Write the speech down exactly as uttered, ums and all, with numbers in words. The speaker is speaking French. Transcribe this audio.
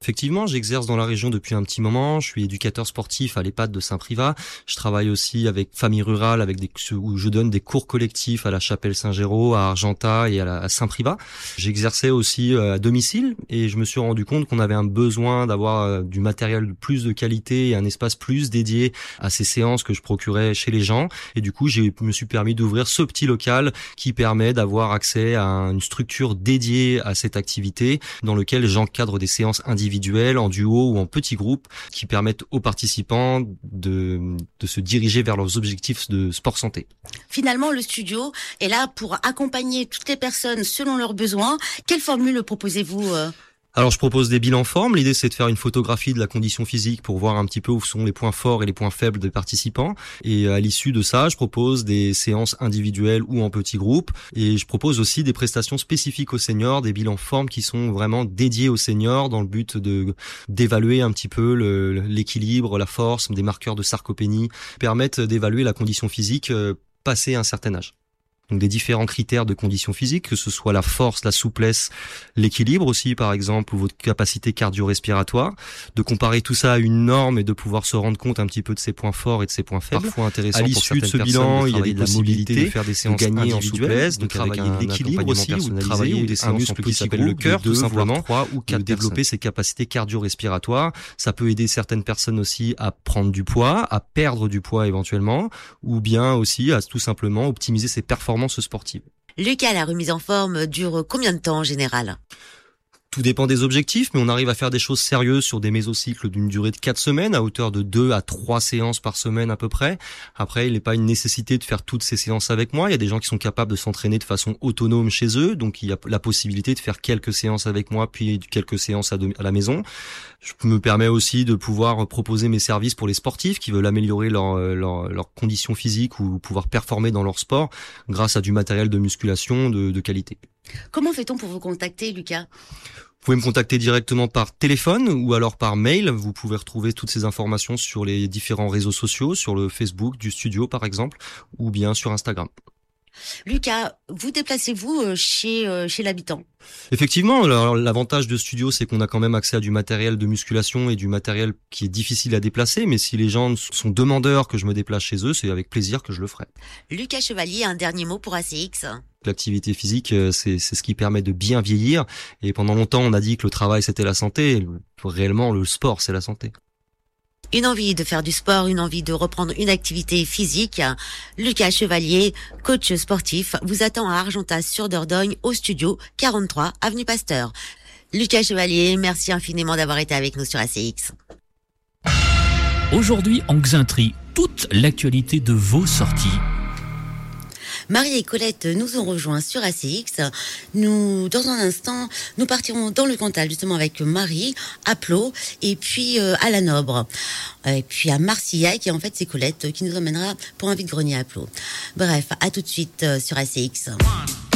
Effectivement, j'exerce dans la région depuis un petit moment. Je suis éducateur sportif à l'EHPAD de Saint-Privat. Je travaille aussi avec famille rurale, avec des, où je donne des cours collectifs à la Chapelle Saint-Géraud, à Argentat et à, la, à Saint-Privat. J'exerçais aussi à domicile et je me suis rendu compte qu'on avait un besoin d'avoir du matériel de plus de qualité et un espace plus dédié à ces séances que je procurais chez les gens. Et du coup, je me suis permis d'ouvrir ce petit local qui permet d'avoir accès à une structure dédiée à cette activité dans lequel j'encadre des séances individuelles individuels, en duo ou en petits groupes qui permettent aux participants de, de se diriger vers leurs objectifs de sport santé. Finalement, le studio est là pour accompagner toutes les personnes selon leurs besoins. Quelle formule proposez-vous euh Alors, je propose des bilans formes. L'idée, c'est de faire une photographie de la condition physique pour voir un petit peu où sont les points forts et les points faibles des participants. Et à l'issue de ça, je propose des séances individuelles ou en petits groupes. Et je propose aussi des prestations spécifiques aux seniors, des bilans formes qui sont vraiment dédiés aux seniors dans le but de d'évaluer un petit peu le, l'équilibre, la force, des marqueurs de sarcopénie, permettent d'évaluer la condition physique euh, passé un certain âge. Donc des différents critères de conditions physiques, que ce soit la force, la souplesse, l'équilibre aussi par exemple, ou votre capacité cardio-respiratoire, de comparer tout ça à une norme et de pouvoir se rendre compte un petit peu de ses points forts et de ses points faibles. Parfois intéressant à l'issue de ce bilan, il y a des possibilités de faire des séances gagner en souplesse, de travailler l'équilibre aussi, ou de travailler des un muscle qui s'appelle le cœur tout simplement, ou de développer ses capacités cardio-respiratoires. Ça peut aider certaines personnes aussi à prendre du poids, à perdre du poids éventuellement, ou bien aussi à tout simplement optimiser ses performances sportive. Lucas, la remise en forme dure combien de temps en général ? Tout dépend des objectifs, mais on arrive à faire des choses sérieuses sur des mésocycles d'une durée de quatre semaines, à hauteur de deux à trois séances par semaine à peu près. Après, il n'est pas une nécessité de faire toutes ces séances avec moi. Il y a des gens qui sont capables de s'entraîner de façon autonome chez eux, donc il y a la possibilité de faire quelques séances avec moi, puis quelques séances à, de, à la maison. Je me permets aussi de pouvoir proposer mes services pour les sportifs qui veulent améliorer leur, leur, leur condition physique ou pouvoir performer dans leur sport grâce à du matériel de musculation de, de qualité. Comment fait-on pour vous contacter, Lucas ? Vous pouvez me contacter directement par téléphone ou alors par mail. Vous pouvez retrouver toutes ces informations sur les différents réseaux sociaux, sur le Facebook du studio par exemple, ou bien sur Instagram. Lucas, vous déplacez-vous chez euh, chez l'habitant ? Effectivement, alors, l'avantage de studio, c'est qu'on a quand même accès à du matériel de musculation et du matériel qui est difficile à déplacer, mais si les gens sont demandeurs que je me déplace chez eux, c'est avec plaisir que je le ferai. Lucas Chevalier, un dernier mot pour A C X ? L'activité physique, c'est, c'est ce qui permet de bien vieillir, et pendant longtemps, on a dit que le travail, c'était la santé, et réellement, le sport, c'est la santé. Une envie de faire du sport, une envie de reprendre une activité physique. Lucas Chevalier, coach sportif, vous attend à Argentat-sur-Dordogne au studio quarante-trois avenue Pasteur. Lucas Chevalier, merci infiniment d'avoir été avec nous sur A C X. Aujourd'hui en Xintri, toute l'actualité de vos sorties. Marie et Colette nous ont rejoints sur A C X. Nous, dans un instant, nous partirons dans le Cantal, justement, avec Marie, à Plot, et puis euh, à La Nobre. Et puis à Marcillac, et en fait, c'est Colette qui nous emmènera pour un vide-grenier à Plot. Bref, à tout de suite euh, sur A C X. One.